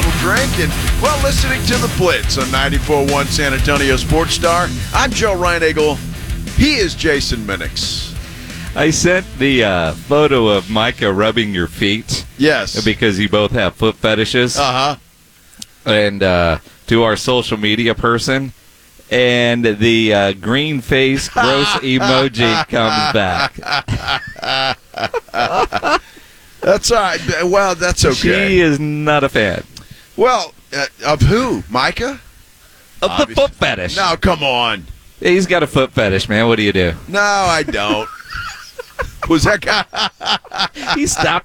little drink, and, well, listening to The Blitz on 94.1 San Antonio Sports Star. I'm Joe Reinagle. He is Jason Minix. I sent the photo of Micah rubbing your feet. Yes. Because you both have foot fetishes. Uh-huh. And to our social media person. And the green face gross emoji comes back. That's all right. Well, that's okay. She is not a fan. Well, of who? Micah? Of the foot fetish. No, come on. He's got a foot fetish, man. What do you do? No, I don't. Was that guy? He stopped